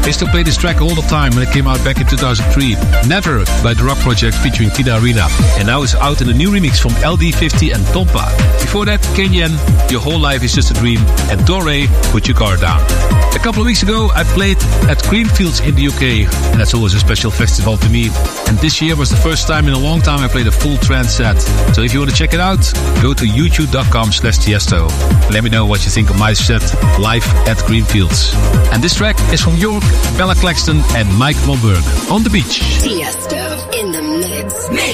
I used to play this track all the time when it came out back in 2003. Never by The Rock Project featuring Tina Arena. And now it's out in a new remix from LD50 and Tompa. Before that, Kenyan, Your Whole Life Is Just a Dream, and Dore, Put Your Guard Down. A couple of weeks ago, I played at Greenfields in the UK, and that's always a special festival to me. And this year was the first time in a long time I played a full trance set. So if you want to check it out, go to youtube.com/Tiesto. Let me know what you think of my set live at Greenfields. And this track is from York, Bella Claxton and Mike Wahlberg, On the Beach. Tiesto in the mix.